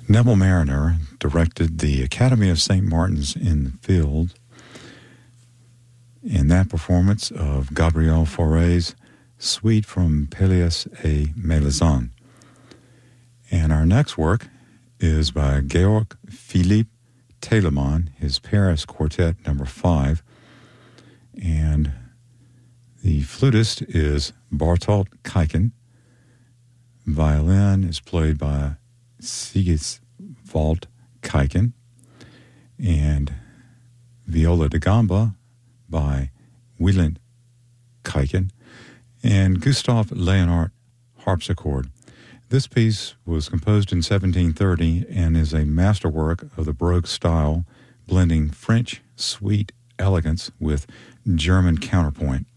Neville Mariner directed the Academy of St. Martin's in the Field in that performance of Gabriel Fauré's Suite from Pelléas et Mélisande. And our next work is by Georg Philipp Telemann, his Paris Quartet No. 5. And the flutist is Bartolt Keiken. Violin is played by Sigiswald Keiken. And viola da gamba by Wieland Keiken. And Gustav Leonhardt harpsichord. This piece was composed in 1730 and is a masterwork of the Baroque style, blending French sweet elegance with German counterpoint.